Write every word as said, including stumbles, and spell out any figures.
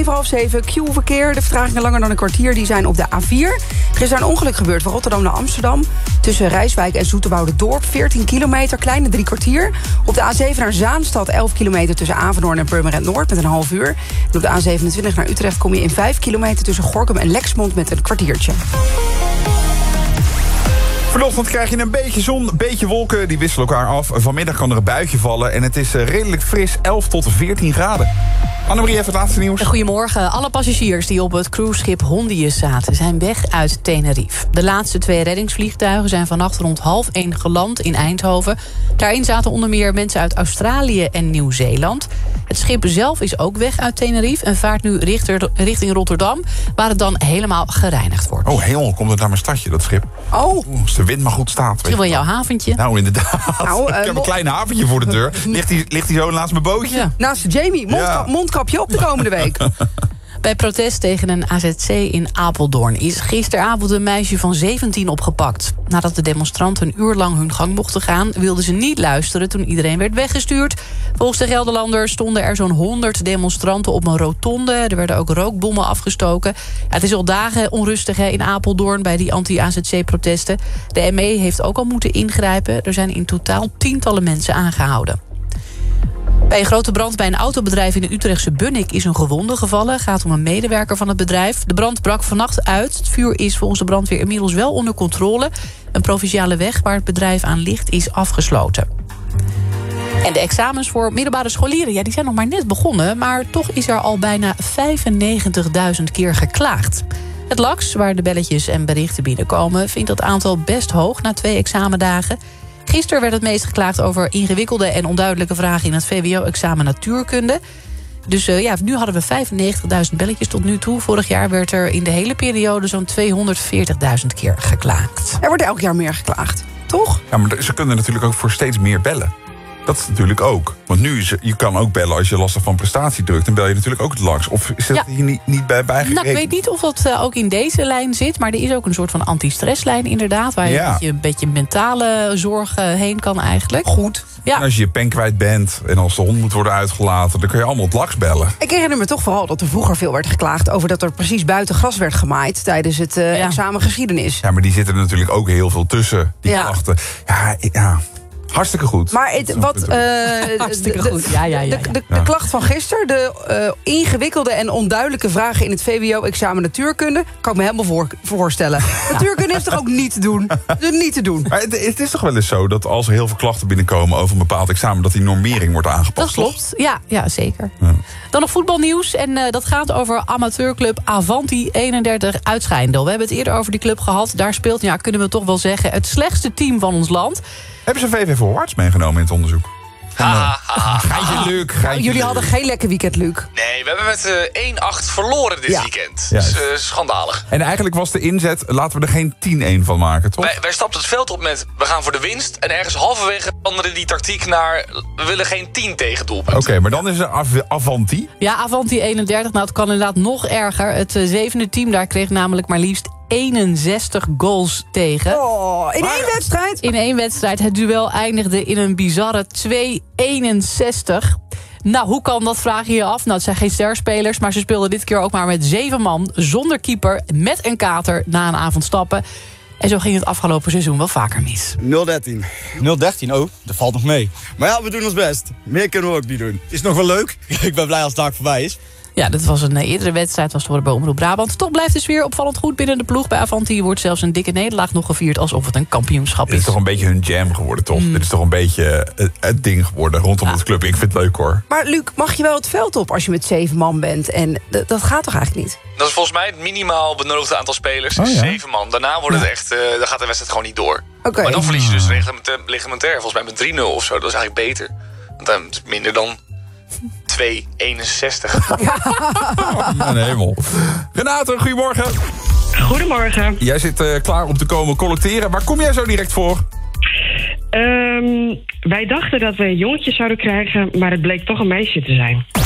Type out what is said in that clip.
één voor half zeven. Q-verkeer. De vertragingen langer dan een kwartier. Die zijn op de A vier. Er is daar een ongeluk gebeurd van Rotterdam naar Amsterdam. Tussen Rijswijk en Zoeterwoude-Dorp. veertien kilometer, kleine drie kwartier. Op de A zeven naar Zaanstad. elf kilometer tussen Avenhoorn en Purmerend Noord met een half uur. En op de A zevenentwintig naar Utrecht kom je in vijf kilometer tussen Gorinchem en Lexmond met een kwartiertje. Vanochtend krijg je een beetje zon, een beetje wolken. Die wisselen elkaar af. Vanmiddag kan er een buitje vallen. En het is redelijk fris, elf tot veertien graden. Annemarie, even het laatste nieuws. Goedemorgen. Alle passagiers die op het cruiseschip Hondius zaten zijn weg uit Tenerife. De laatste twee reddingsvliegtuigen zijn vannacht rond half één geland in Eindhoven. Daarin zaten onder meer mensen uit Australië en Nieuw-Zeeland. Het schip zelf is ook weg uit Tenerife en vaart nu richting Rotterdam, waar het dan helemaal gereinigd wordt. Oh, helemaal komt het naar mijn stadje, dat schip. Oh. Oeh, als de wind maar goed staat. Misschien wel jouw haventje. Nou, inderdaad. Nou, uh, ik heb een klein haventje voor de deur. Ligt hij ligt hij zo naast mijn bootje? Ja. Naast Jamie, mondka- Ja. mondkapje op de komende week. Bij protest tegen een A Z C in Apeldoorn is gisteravond een meisje van zeventien opgepakt. Nadat de demonstranten een uur lang hun gang mochten gaan, wilden ze niet luisteren toen iedereen werd weggestuurd. Volgens de Gelderlander stonden er zo'n honderd demonstranten op een rotonde. Er werden ook rookbommen afgestoken. Ja, het is al dagen onrustig hè, in Apeldoorn bij die anti-A Z C-protesten. De M E heeft ook al moeten ingrijpen. Er zijn in totaal tientallen mensen aangehouden. Bij een grote brand bij een autobedrijf in de Utrechtse Bunnik is een gewonde gevallen. Het gaat om een medewerker van het bedrijf. De brand brak vannacht uit. Het vuur is volgens de brandweer inmiddels wel onder controle. Een provinciale weg waar het bedrijf aan ligt is afgesloten. En de examens voor middelbare scholieren, ja, die zijn nog maar net begonnen, maar toch is er al bijna vijfennegentigduizend keer geklaagd. Het L A X, waar de belletjes en berichten binnenkomen, vindt dat aantal best hoog na twee examendagen. Gisteren werd het meest geklaagd over ingewikkelde en onduidelijke vragen in het V W O-examen natuurkunde. Dus uh, ja, nu hadden we vijfennegentigduizend belletjes tot nu toe. Vorig jaar werd er in de hele periode zo'n tweehonderdveertigduizend keer geklaagd. Er wordt elk jaar meer geklaagd, toch? Ja, maar ze kunnen natuurlijk ook voor steeds meer bellen. Dat is natuurlijk ook. Want nu, is, je kan ook bellen als je lastig van prestatiedruk. Dan bel je natuurlijk ook het L A X. Of is dat Ja. hier niet, niet bij bijgerekend? Nou, ik weet niet of dat uh, ook in deze lijn zit, maar er is ook een soort van anti-stresslijn inderdaad, waar je Ja. een, beetje, een beetje mentale zorg uh, heen kan eigenlijk. Goed. Ja. En als je je pen kwijt bent en als de hond moet worden uitgelaten, dan kun je allemaal het L A X bellen. Ik herinner me toch vooral dat er vroeger veel werd geklaagd over dat er precies buiten gras werd gemaaid tijdens het uh, Ja. examen geschiedenis. Ja, maar die zitten er natuurlijk ook heel veel tussen, die Ja. klachten. Ja, ja, hartstikke goed. Maar het, wat, uh, Hartstikke de, goed. Ja, ja, ja, de, ja. de, de klacht van gisteren, de uh, ingewikkelde en onduidelijke vragen in het V W O-examen natuurkunde, kan ik me helemaal voor, voorstellen. Natuurkunde is toch ook niet te doen? Dus niet te doen. Maar het, het is toch wel eens zo dat als er heel veel klachten binnenkomen over een bepaald examen, dat die normering wordt aangepast? Dat klopt, ja, ja zeker. Ja. Dan nog voetbalnieuws en uh, dat gaat over amateurclub Avanti eenendertig uit Schijndel. We hebben het eerder over die club gehad. Daar speelt, ja, kunnen we toch wel zeggen, het slechtste team van ons land. Hebben ze V V Voorwaarts meegenomen in het onderzoek? Ha, ha, ha. Geintje leuk, geintje Nou, Jullie leuk. hadden geen lekker weekend, Luc. Nee, we hebben met uh, één acht verloren dit Ja. weekend. Ja. Dat is uh, schandalig. En eigenlijk was de inzet, laten we er geen tien-een van maken, toch? Wij, wij stapten het veld op met, we gaan voor de winst. En ergens halverwege veranderde die tactiek naar, we willen geen tien tegendoelpunten. Oké, maar dan is er Av- Avanti. Ja, Avanti eenendertig, nou het kan inderdaad nog erger. Het uh, zevende team daar kreeg namelijk maar liefst eenenzestig goals tegen. Oh, in één wedstrijd? In één wedstrijd. Het duel eindigde in een bizarre twee eenenzestig. Nou, hoe kan dat, vraag je je af? Nou, het zijn geen sterspelers, maar ze speelden dit keer ook maar met zeven man, zonder keeper, met een kater, na een avond stappen. En zo ging het afgelopen seizoen wel vaker mis. nul dertien. nul dertien, oh, dat valt nog mee. Maar ja, we doen ons best. Meer kunnen we ook niet doen. Is nog wel leuk. Ik ben blij als het dag voorbij is. Ja, dit was een eerdere wedstrijd, was te horen bij Omroep Brabant. Toch blijft de sfeer opvallend goed binnen de ploeg. Bij Avanti wordt zelfs een dikke nederlaag nog gevierd, alsof het een kampioenschap Dit is is. toch een beetje hun jam geworden, toch? Mm. Dit is toch een beetje het, het ding geworden rondom Ja. het club. Ik vind het leuk, hoor. Maar Luc, mag je wel het veld op als je met zeven man bent? En d- dat gaat toch eigenlijk niet? Dat is volgens mij het minimaal benodigde aantal spelers. Oh, ja. Zeven man. Daarna wordt het echt, uh, dan gaat de wedstrijd gewoon niet door. Oké. Maar dan verlies je dus reglementair, ligamentair, volgens mij met drie nul of zo. Dat is eigenlijk beter. Want dan is het minder dan twee eenenzestig. Mijn hemel. Renate, goedemorgen. Goedemorgen. Jij zit uh, klaar om te komen collecteren. Waar kom jij zo direct voor? Um, wij dachten dat we een jongetje zouden krijgen, maar het bleek toch een meisje te zijn.